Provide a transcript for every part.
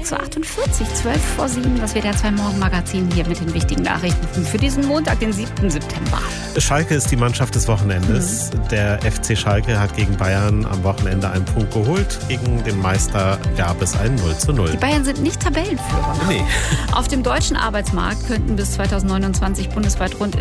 6.48 Uhr, 12 vor 7, das WDR 2 Morgenmagazin hier mit den wichtigen Nachrichten für diesen Montag, den 7. September. Schalke ist die Mannschaft des Wochenendes. Der FC Schalke hat gegen Bayern am Wochenende einen Punkt geholt. Gegen den Meister gab es ein 0:0. Die Bayern sind nicht Tabellenführer. Nee. Auf dem deutschen Arbeitsmarkt könnten bis 2029 bundesweit rund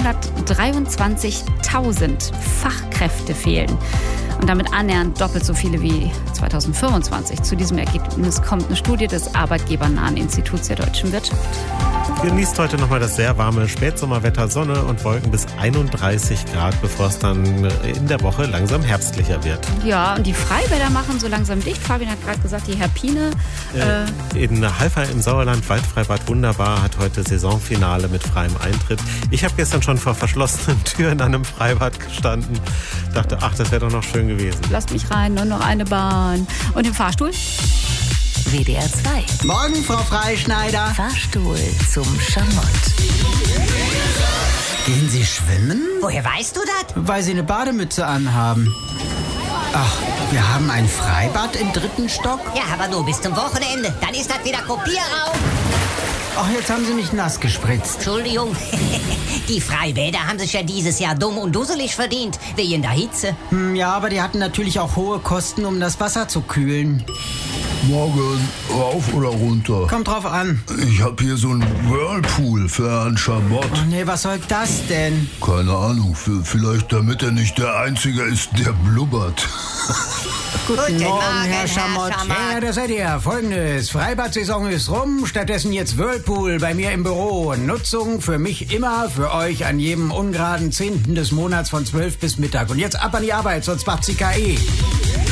723.000 Fachkräfte fehlen. Und damit annähernd doppelt so viele wie 2025. Zu diesem Ergebnis kommt eine Studie des arbeitgebernahen Instituts der deutschen Wirtschaft. Genießt heute nochmal das sehr warme Spätsommerwetter, Sonne und Wolken bis 31 Grad, bevor es dann in der Woche langsam herbstlicher wird. Ja, und die Freibäder machen so langsam dicht. Fabian hat gerade gesagt, die Herpine. In Halver im Sauerland, Waldfreibad Wunderbar, hat heute Saisonfinale mit freiem Eintritt. Ich habe gestern schon vor verschlossenen Türen an einem Freibad gestanden. Dachte, ach, das wäre doch noch schön gewesen. Lasst mich rein, nur noch eine Bahn. Und im Fahrstuhl? WDR 2. Morgen, Frau Freischneider. Fahrstuhl zum Schamott. Gehen Sie schwimmen? Woher weißt du das? Weil Sie eine Bademütze anhaben. Ach, wir haben ein Freibad im 3. Stock? Ja, aber nur bis zum Wochenende. Dann ist das wieder Kopierraum. Ach, jetzt haben Sie mich nass gespritzt. Entschuldigung. Die Freibäder haben sich ja dieses Jahr dumm und dusselig verdient, wegen der Hitze. Ja, aber die hatten natürlich auch hohe Kosten, um das Wasser zu kühlen. Morgen, rauf oder runter? Kommt drauf an. Ich hab hier so einen Whirlpool für Herrn Schamott. Oh nee, was soll das denn? Keine Ahnung, vielleicht damit er nicht der Einzige ist, der blubbert. Guten Morgen, Herr Schamott. Schamott. Ja, das seid ihr. Folgendes. Freibad-Saison ist rum, stattdessen jetzt Whirlpool bei mir im Büro. Nutzung für mich immer, für euch an jedem ungeraden 10. des Monats von 12 bis Mittag. Und jetzt ab an die Arbeit, sonst macht sie KI.